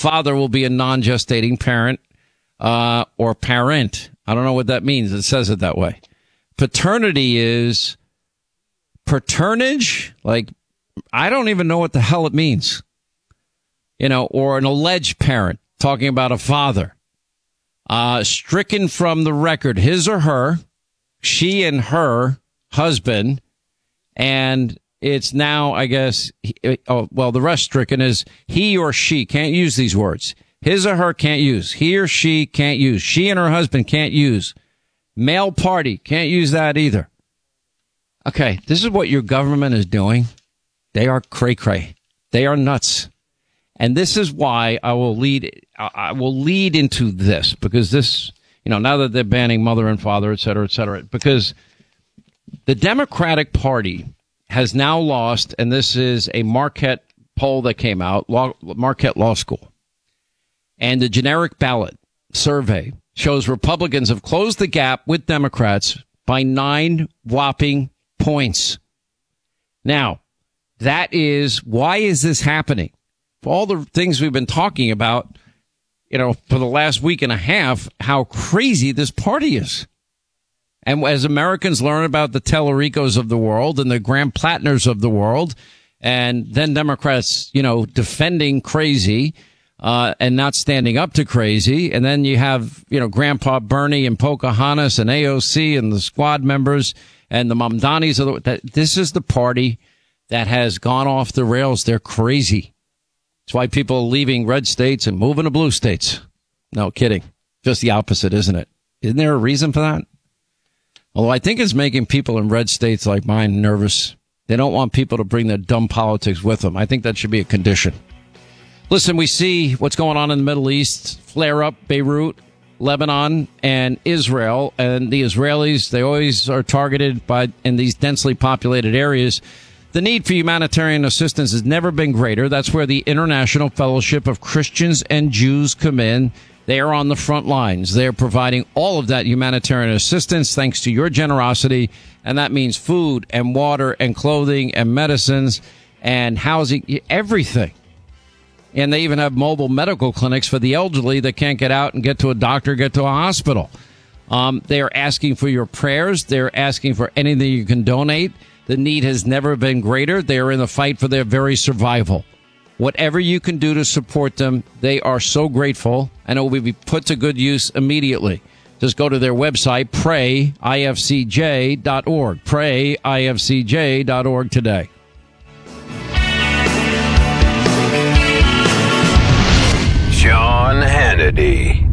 father will be a non-gestating parent or parent. I don't know what that means. It says it that way. Paternity is paternage. Like, I don't even know what the hell it means. Or an alleged parent, talking about a father. Stricken from the record, his or her, she and her husband, and it's now, I guess, the rest stricken is he or she can't use these words. His or her can't use. He or she can't use. She and her husband can't use. Male party can't use that either. Okay, this is what your government is doing. They are cray-cray. They are nuts. And this is why I will lead into this, because this, now that they're banning mother and father, et cetera, because the Democratic Party has now lost, and this is a Marquette poll that came out, Marquette Law School. And the generic ballot survey shows Republicans have closed the gap with Democrats by 9 whopping points. Now, why is this happening? For all the things we've been talking about, for the last week and a half, how crazy this party is. And as Americans learn about the Tellericos of the world and the Graham Plattners of the world, and then Democrats, defending crazy, and not standing up to crazy. And then you have, Grandpa Bernie and Pocahontas and AOC and the squad members and the Mamdanis. This is the party that has gone off the rails. They're crazy. That's why people are leaving red states and moving to blue states. No kidding. Just the opposite, isn't it? Isn't there a reason for that? Although I think it's making people in red states like mine nervous. They don't want people to bring their dumb politics with them. I think that should be a condition. Listen, we see what's going on in the Middle East. Flare up, Beirut, Lebanon, and Israel. And the Israelis, they always are targeted in these densely populated areas. The need for humanitarian assistance has never been greater. That's where the International Fellowship of Christians and Jews come in. They are on the front lines. They are providing all of that humanitarian assistance thanks to your generosity. And that means food and water and clothing and medicines and housing, everything. And they even have mobile medical clinics for the elderly that can't get out and get to a doctor, get to a hospital. They are asking for your prayers. They're asking for anything you can donate. The need has never been greater. They are in the fight for their very survival. Whatever you can do to support them, they are so grateful, and it will be put to good use immediately. Just go to their website, prayifcj.org. Prayifcj.org today. Sean Hannity.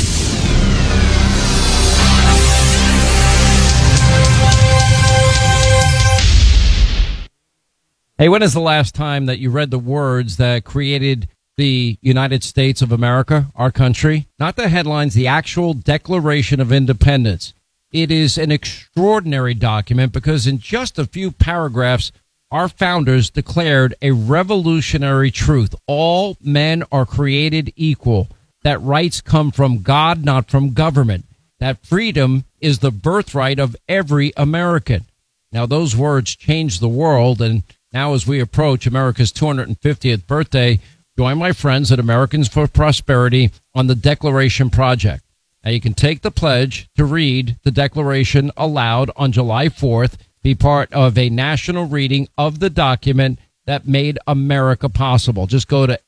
Hey, when is the last time that you read the words that created the United States of America, our country? Not the headlines, the actual Declaration of Independence. It is an extraordinary document because in just a few paragraphs, our founders declared a revolutionary truth. All men are created equal. That rights come from God, not from government. That freedom is the birthright of every American. Now, those words changed the world, and now, as we approach America's 250th birthday, join my friends at Americans for Prosperity on the Declaration Project. Now, you can take the pledge to read the Declaration aloud on July 4th, be part of a national reading of the document that made America possible. Just go to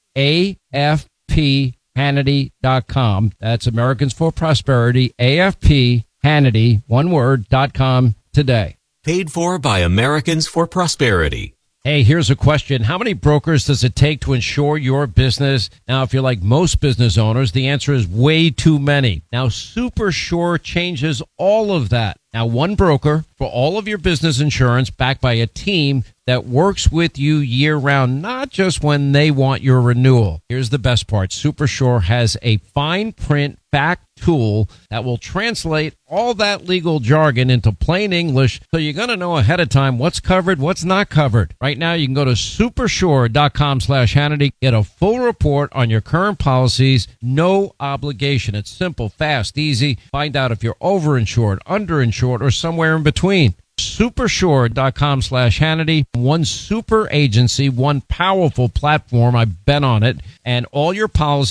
AFPHannity.com. That's Americans for Prosperity, AFPHannity, one word, .com today. Paid for by Americans for Prosperity. Hey, here's a question. How many brokers does it take to insure your business? Now, if you're like most business owners, the answer is way too many. Now, SuperSure changes all of that. Now, one broker for all of your business insurance backed by a team that works with you year-round, not just when they want your renewal. Here's the best part. SuperSure has a fine print fact tool that will translate all that legal jargon into plain English, so you're going to know ahead of time what's covered, what's not covered. Right now, you can go to supersure.com/Hannity, get a full report on your current policies, no obligation. It's simple, fast, easy. Find out if you're overinsured, underinsured, or somewhere in between. Supersure.com/Hannity. One super agency, one powerful platform. I've been on it, and all your policies